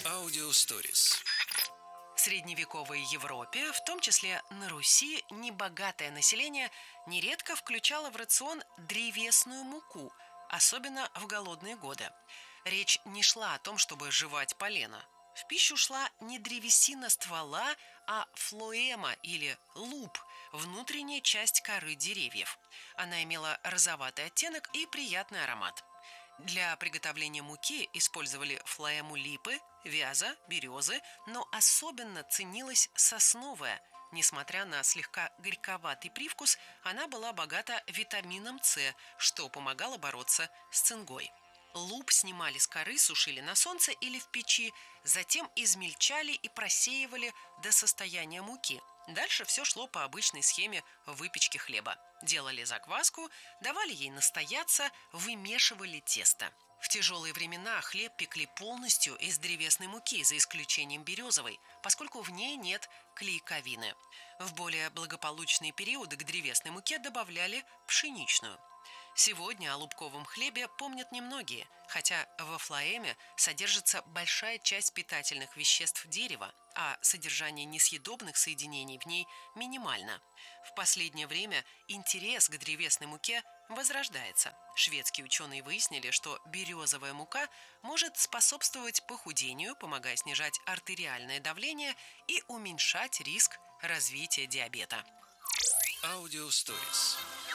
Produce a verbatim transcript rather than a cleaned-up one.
Аудиосторис. В средневековой Европе, в том числе на Руси, небогатое население нередко включало в рацион древесную муку, особенно в голодные годы. Речь не шла о том, чтобы жевать полено. В пищу шла не древесина ствола, а флоэма или луп, внутренняя часть коры деревьев. Она имела розоватый оттенок и приятный аромат. Для приготовления муки использовали флоэму липы, вяза, березы, но особенно ценилась сосновая. Несмотря на слегка горьковатый привкус, она была богата витамином С, что помогало бороться с цингой. Луп снимали с коры, сушили на солнце или в печи, затем измельчали и просеивали до состояния муки. Дальше все шло по обычной схеме выпечки хлеба. Делали закваску, давали ей настояться, вымешивали тесто. В тяжелые времена хлеб пекли полностью из древесной муки, за исключением березовой, поскольку в ней нет клейковины. В более благополучные периоды к древесной муке добавляли пшеничную. Сегодня о лубковом хлебе помнят немногие, хотя во флоэме содержится большая часть питательных веществ дерева, а содержание несъедобных соединений в ней минимально. В последнее время интерес к древесной муке возрождается. Шведские ученые выяснили, что березовая мука может способствовать похудению, помогая снижать артериальное давление и уменьшать риск развития диабета. Аудиосторис.